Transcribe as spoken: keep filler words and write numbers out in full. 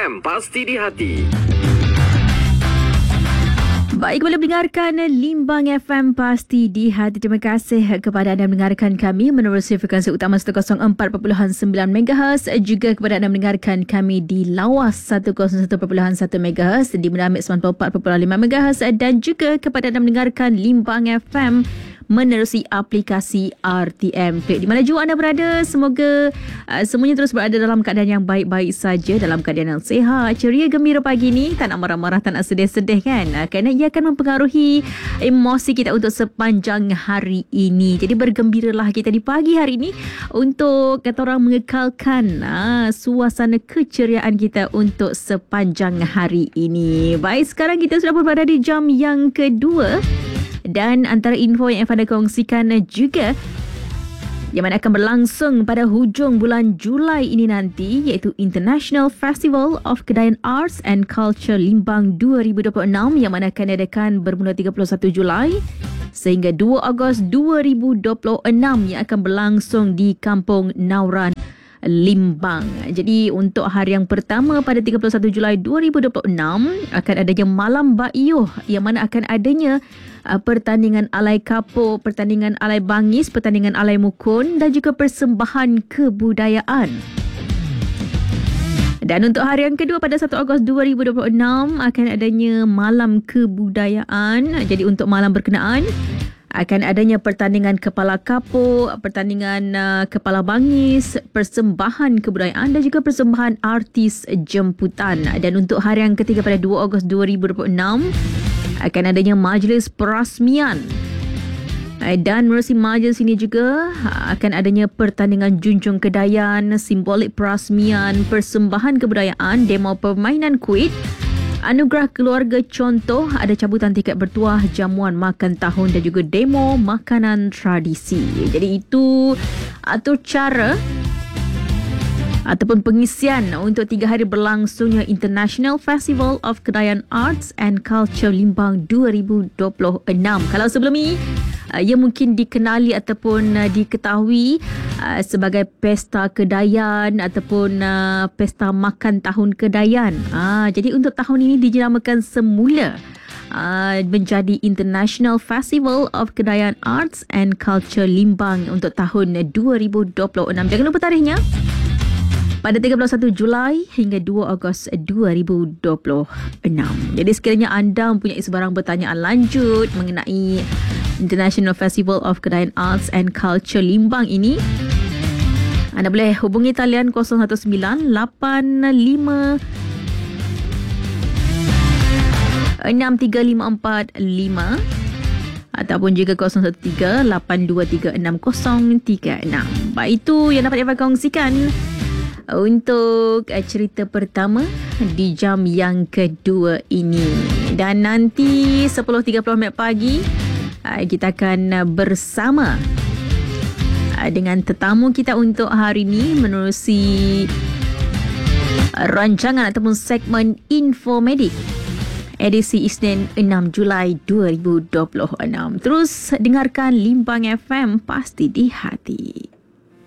M, pasti di hati. Baik, boleh mendengarkan Limbang F M Pasti di Hati. Terima kasih kepada anda mendengarkan kami menerusi frekuensi utama seratus empat perpuluhan sembilan megahertz, juga kepada anda mendengarkan kami di Lawas seratus satu perpuluhan satu megahertz, di Meramik sembilan puluh empat perpuluhan lima megahertz, dan juga kepada anda mendengarkan Limbang F M menerusi aplikasi R T M Play. Di mana jua anda berada, semoga uh, semuanya terus berada dalam keadaan yang baik-baik saja, dalam keadaan yang sihat, ceria, gembira pagi ni. Tak nak marah-marah, tak nak sedih-sedih kan, uh, kerana ia akan mempengaruhi emosi kita untuk sepanjang hari ini. Jadi bergembiralah kita di pagi hari ini untuk kata orang mengekalkan uh, suasana keceriaan kita untuk sepanjang hari ini. Baik, sekarang kita sudah berada di jam yang kedua. Dan antara info yang Anda kongsikan juga yang mana akan berlangsung pada hujung bulan Julai ini nanti, iaitu International Festival of Kedayan Arts and Culture Limbang dua ribu dua puluh enam, yang mana akan diadakan bermula tiga puluh satu Julai sehingga dua Ogos dua ribu dua puluh enam, yang akan berlangsung di Kampung Nauran, Limbang. Jadi untuk hari yang pertama pada tiga puluh satu Julai dua ribu dua puluh enam akan adanya Malam Bakyuh, yang mana akan adanya uh, pertandingan alai kapur, pertandingan alai bangis, pertandingan alai mukun, dan juga persembahan kebudayaan. Dan untuk hari yang kedua pada satu Ogos dua ribu dua puluh enam akan adanya Malam Kebudayaan. Jadi untuk malam berkenaan akan adanya pertandingan kepala kapur, pertandingan uh, kepala bangis, persembahan kebudayaan, dan juga persembahan artis jemputan. Dan untuk hari yang ketiga pada dua Ogos dua ribu dua puluh enam akan adanya majlis perasmian. Dan menerusi majlis ini juga akan adanya pertandingan junjung kedayan, simbolik perasmian, persembahan kebudayaan, demo permainan kuit, anugerah keluarga contoh, ada cabutan tiket bertuah, jamuan makan tahun, dan juga demo makanan tradisi. Jadi itu atur cara ataupun pengisian untuk tiga hari berlangsungnya International Festival of Kedayan Arts and Culture Limbang dua ribu dua puluh enam. Kalau sebelum ini uh, ia mungkin dikenali ataupun uh, diketahui uh, sebagai Pesta Kedayan ataupun uh, Pesta Makan Tahun Kedayan. Uh, jadi untuk tahun ini dijenamakan semula Uh, menjadi International Festival of Kedayan Arts and Culture Limbang untuk tahun dua ribu dua puluh enam. Jangan lupa tarikhnya pada tiga puluh satu Julai hingga dua Ogos dua ribu dua puluh enam. Jadi sekiranya anda mempunyai sebarang pertanyaan lanjut mengenai International Festival of Kedayan Arts and Culture Limbang ini, anda boleh hubungi talian kosong satu sembilan lapan lima enam tiga lima empat lima ataupun juga kosong satu tiga lapan dua tiga enam kosong tiga enam. Baik, itu yang dapat saya kongsikan untuk cerita pertama di jam yang kedua ini. Dan nanti sepuluh tiga puluh minit pagi kita akan bersama dengan tetamu kita untuk hari ini menerusi rancangan ataupun segmen Infomedik edisi Isnin enam Julai dua ribu dua puluh enam. Terus dengarkan Limbang F M Pasti di Hati.